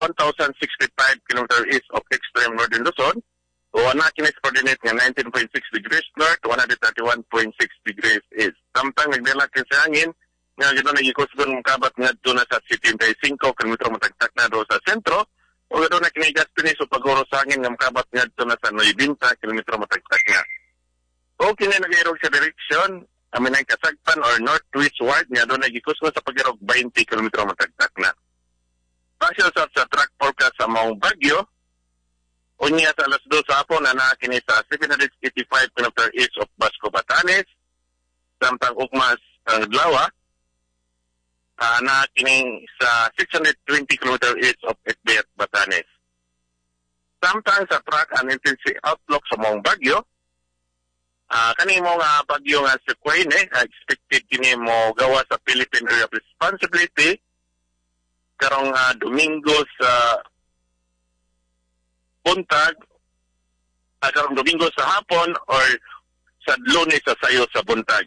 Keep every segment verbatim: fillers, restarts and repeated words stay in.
one thousand sixty-five kilometers east of extreme northern Luzon. O ana kini sa coordinate nga nineteen point six degrees north, one hundred thirty-one point six degrees east. Samtang nagdala kini sa hangin nga gito nagikosgon kabat ngadto na sa seventy-five kilometers matagtak na do sa sentro. O gito na kini Gaspinis o pagoro sa hangin nga kabat ngadto na sa ninety kilometers matagtak na. O kini nagayrog sa direksyon amin ang kasagpan or northwestward nga do nagikosgon sa pagirog twenty kilometers matagtak na. Pasyo sa, sa track forecast sa Maong Bagyo, unya sa alas dos sa hapon na nakakini sa seven hundred eighty-five kilometers east of Basco, Batanes, samtang ukmas ang uh, Dlawa, uh, nakakini sa six hundred twenty kilometers east of Etbet, Batanes. Samtang sa track and intensity outlook sa Maong Bagyo, uh, kani mo nga bagyo nga sa Quaine, uh, expected kini mo gawa sa Philippine Area of Responsibility, karong uh, Domingo sa buntag, uh, karong Domingo sa hapon or sa Lunes sa sayo sa buntag.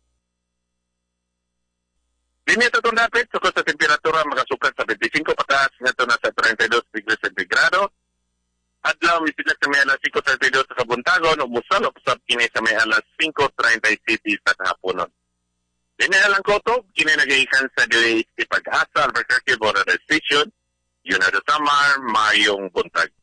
Dini ito itong dapit, sukot sa temperatura makasukat sa twenty-five pataas, nga ito nasa thirty-two degrees centigrado. Adlaw, misilag sa may alas five thirty-two sa buntagon, o musal, o pusap kini sa may alas five thirty sa kahaponon. Dini alang koto, kini nag-iikan sa D A C Pag-asa, Albuquerque Border Station, yun na sa Samar, Mayong Buntag.